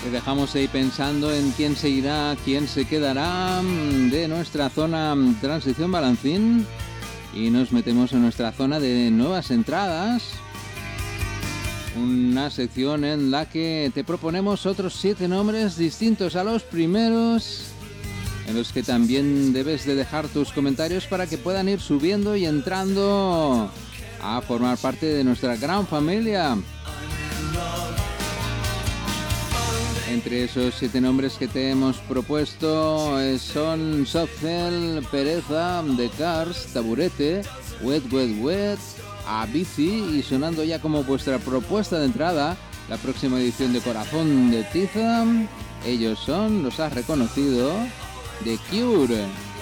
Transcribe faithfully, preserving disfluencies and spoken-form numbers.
Te dejamos ahí pensando en quién se irá, quién se quedará de nuestra zona Transición Balancín. Y nos metemos en nuestra zona de nuevas entradas. Una sección en la que te proponemos otros siete nombres distintos a los primeros, en los que también debes de dejar tus comentarios para que puedan ir subiendo y entrando a formar parte de nuestra gran familia. Entre esos siete nombres que te hemos propuesto son Softcell, Pereza, The Cars, Taburete, Wet Wet Wet, Avicii y sonando ya como vuestra propuesta de entrada, la próxima edición de Corazón de Tiza. Ellos son, los has reconocido, The Cure.